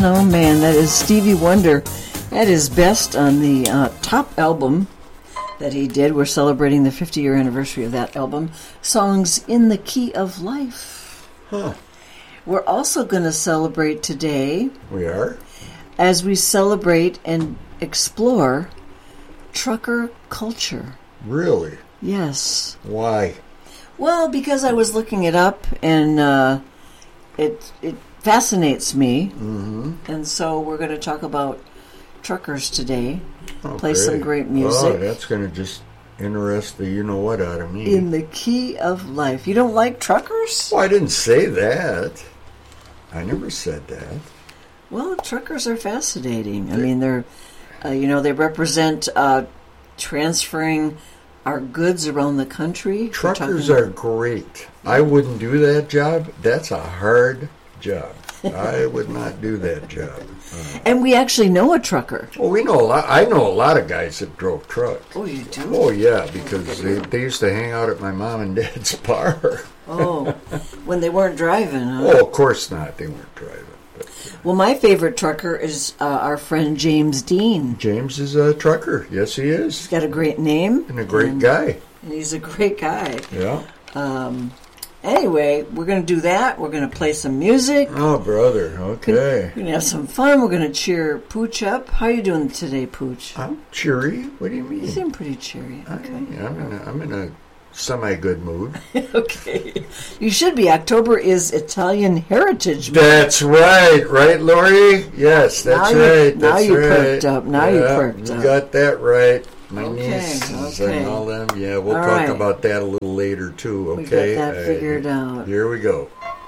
oh man, that is Stevie Wonder at his best on the top album that he did. We're celebrating the 50-year anniversary of that album, Songs in the Key of Life. Huh. We're also going to celebrate today. We are? As we celebrate and explore trucker culture. Really? Yes. Why? Well, because I was looking it up, and it fascinates me. Mm-hmm. And so we're going to talk about truckers today. Oh, play some great music. Oh, that's going to just interest the you-know-what out of me. In the Key of Life. You don't like truckers? Well, I didn't say that. I never said that. Well, truckers are fascinating. I mean, they're, they represent transferring our goods around the country. Truckers are great. I wouldn't do that job. That's a hard job. I would not do that job. And we actually know a trucker. Well, we know a lot. I know a lot of guys that drove trucks. Oh, you do? Oh, yeah, because they used to hang out at my mom and dad's bar. Oh, when they weren't driving, huh? Oh, of course not. They weren't driving. Well, my favorite trucker is our friend James Dean. James is a trucker. Yes, he is. He's got a great name. And a great guy. And he's a great guy. Yeah. Anyway, we're going to do that. We're going to play some music. Oh, brother. Okay. We're going to have some fun. We're going to cheer Pooch up. How are you doing today, Pooch? I'm cheery. What do you mean? You seem pretty cheery. Okay. I'm in a semi-good mood. Okay. You should be. October is Italian Heritage Month. That's right. Right, Lori? Yes, that's right. Now That's you right. perked up. Now you perked up. You got that right. My Okay, nieces okay. and all them. Yeah, we'll All talk right. about that a little later, too. We Okay? got that figured out. Here we go.